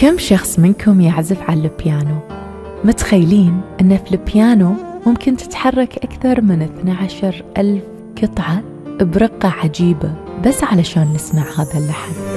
كم شخص منكم يعزف على البيانو؟ متخيلين أن في البيانو ممكن تتحرك أكثر من 12,000 قطعة برقة عجيبة بس علشان نسمع هذا اللحن؟